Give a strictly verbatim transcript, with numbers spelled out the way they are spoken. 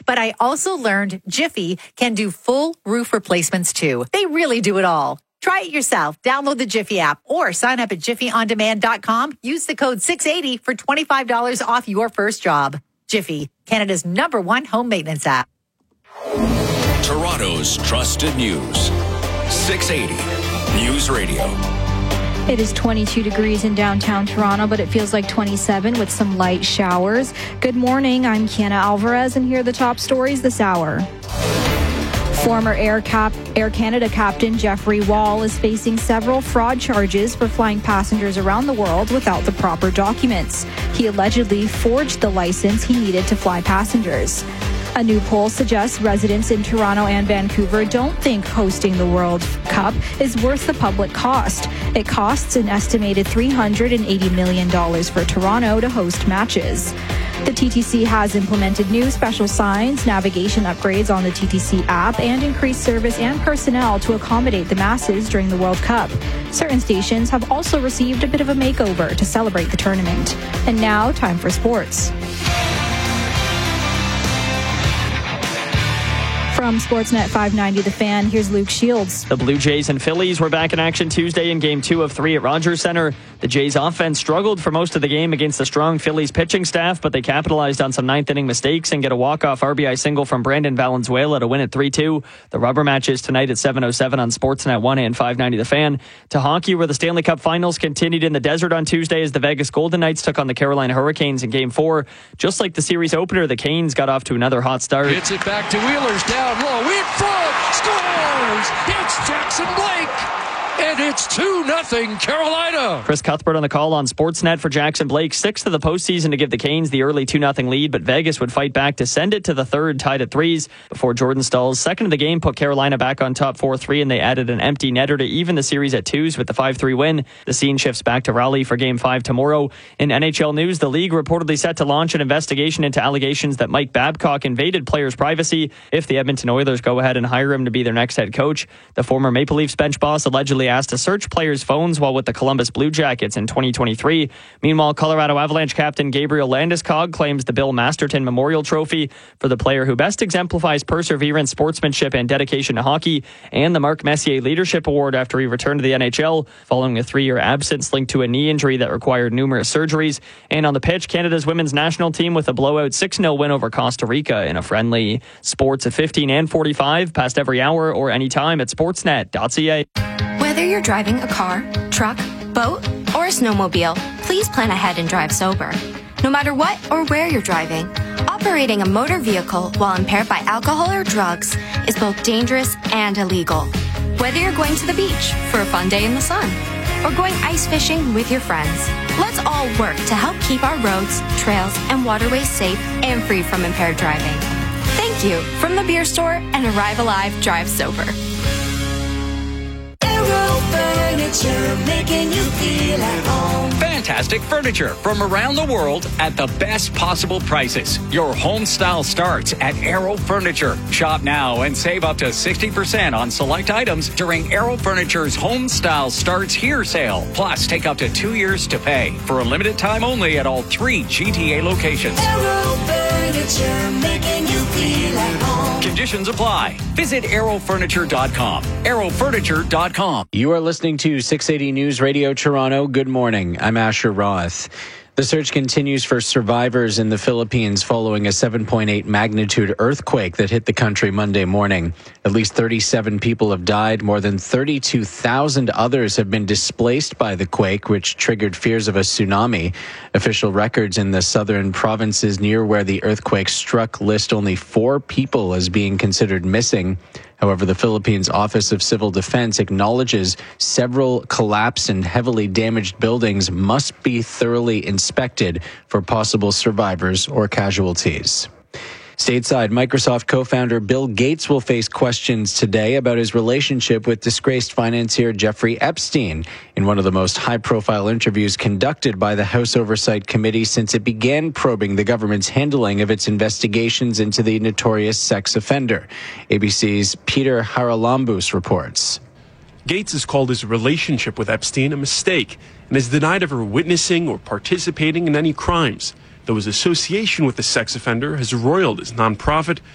But I also learned Jiffy can do full roof replacements too. They really do it all. Try it yourself. Download the Jiffy app or sign up at jiffy on demand dot com. Use the code six eighty for twenty-five dollars off your first job. Jiffy, Canada's number one home maintenance app. Toronto's trusted news. six eighty News Radio. It is twenty-two degrees in downtown Toronto, but it feels like twenty-seven with some light showers. Good morning. I'm Kiana Alvarez, and here are the top stories this hour. Former Air, Cap- Air Canada captain Jeffrey Wall is facing several fraud charges for flying passengers around the world without the proper documents. He allegedly forged the license he needed to fly passengers. A new poll suggests residents in Toronto and Vancouver don't think hosting the World Cup is worth the public cost. It costs an estimated three hundred eighty million dollars for Toronto to host matches. The T T C has implemented new special signs, navigation upgrades on the T T C app, and increased service and personnel to accommodate the masses during the World Cup. Certain stations have also received a bit of a makeover to celebrate the tournament. And now, time for sports. From Sportsnet five ninety The Fan, here's Luke Shields. The Blue Jays and Phillies were back in action Tuesday in Game two of three at Rogers Centre. The Jays' offense struggled for most of the game against the strong Phillies pitching staff, but they capitalized on some ninth-inning mistakes and get a walk-off R B I single from Brandon Valenzuela to win it three two. The rubber match is tonight at seven oh seven on Sportsnet one and five ninety The Fan. To hockey, where the Stanley Cup Finals continued in the desert on Tuesday as the Vegas Golden Knights took on the Carolina Hurricanes in Game four. Just like the series opener, the Canes got off to another hot start. Hits it back to Wheeler's down low, in front, scores! It's Jackson Blake, and it's two nothing Carolina. Chris Cuthbert on the call on Sportsnet for Jackson Blake, sixth of the postseason to give the Canes the early two nothing lead, but Vegas would fight back to send it to the third, tied at threes, before Jordan Staal's second of the game put Carolina back on top four three, and they added an empty netter to even the series at twos with the five three win. The scene shifts back to Raleigh for Game five tomorrow. In N H L news, the league reportedly set to launch an investigation into allegations that Mike Babcock invaded players' privacy if the Edmonton Oilers go ahead and hire him to be their next head coach. The former Maple Leafs bench boss allegedly asked to search players' phones while with the Columbus Blue Jackets in twenty twenty-three. Meanwhile, Colorado Avalanche captain Gabriel Landeskog claims the Bill Masterton Memorial Trophy for the player who best exemplifies perseverance, sportsmanship, and dedication to hockey, and the Mark Messier Leadership Award after he returned to the N H L following a three-year absence linked to a knee injury that required numerous surgeries. And on the pitch, Canada's women's national team with a blowout six nil win over Costa Rica in a friendly. Sports at fifteen and forty-five, past every hour or anytime at sportsnet dot c a. Whether you're driving a car, truck, boat, or a snowmobile, please plan ahead and drive sober. No matter what or where you're driving, operating a motor vehicle while impaired by alcohol or drugs is both dangerous and illegal. Whether you're going to the beach for a fun day in the sun or going ice fishing with your friends, let's all work to help keep our roads, trails, and waterways safe and free from impaired driving. Thank you from the beer store and Arrive Alive Drive Sober. Furniture, making you feel at home. Fantastic furniture from around the world at the best possible prices. Your home style starts at Aero Furniture. Shop now and save up to sixty percent on select items during Aero Furniture's Home Style Starts Here sale. Plus, take up to two years to pay for a limited time only at all three G T A locations. Aero Furniture, making you feel at home. Conditions apply. Visit aero furniture dot com. aero furniture dot com. You are listening to six eighty News Radio Toronto. Good morning. I'm Asher Roth. The search continues for survivors in the Philippines following a seven point eight magnitude earthquake that hit the country Monday morning. At least thirty-seven people have died. More than thirty-two thousand others have been displaced by the quake, which triggered fears of a tsunami. Official records in the southern provinces near where the earthquake struck list only four people as being considered missing. However, the Philippines Office of Civil Defense acknowledges several collapsed and heavily damaged buildings must be thoroughly inspected for possible survivors or casualties. Stateside, Microsoft co-founder Bill Gates will face questions today about his relationship with disgraced financier Jeffrey Epstein in one of the most high-profile interviews conducted by the House Oversight Committee since it began probing the government's handling of its investigations into the notorious sex offender. A B C's Peter Haralambous reports. Gates has called his relationship with Epstein a mistake and has denied ever witnessing or participating in any crimes, though his association with the sex offender has roiled his nonprofit